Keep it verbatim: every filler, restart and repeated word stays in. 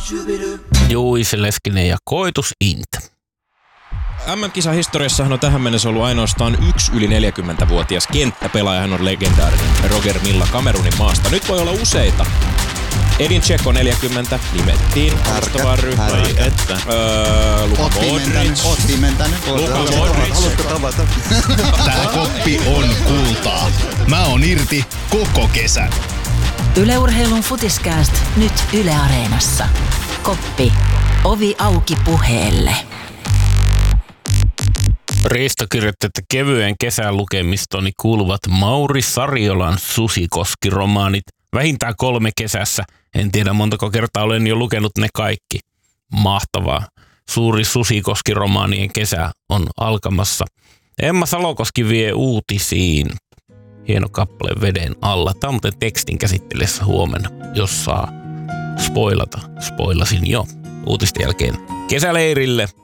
Juise Leskinen ja Koitus Int. M M-kisan historiassahan on tähän mennessä ollut ainoastaan yksi yli neljäkymmentävuotias kenttäpelaaja. Hän on legendaarinen Roger Milla Kamerunin maasta. Nyt voi olla useita. Edin Dzeko neljäkymmentä nimettiin alustavaan ryhmään. Että. Öö, Luka Modric. Oot pimentänyt. Luka Modric. Haluatko tavata? Tää koppi on kultaa. Mä oon irti koko kesän. Yle Urheilun Futiskääst nyt Yle Areenassa. Koppi. Ovi auki puheelle. Risto kirjoitti, että kevyen kesän lukemistoni kuuluvat Mauri Sariolan Susikoski-romaanit. Vähintään kolme kesässä. En tiedä montako kertaa olen jo lukenut ne kaikki. Mahtavaa. Suuri Susikoski-romaanien kesä on alkamassa. Emma Salokoski vie uutisiin. Hieno kappale veden alla. Tämä on muuten tekstin käsittelyssä huomenna, jos saa spoilata. Spoilasin jo uutisten jälkeen kesäleirille.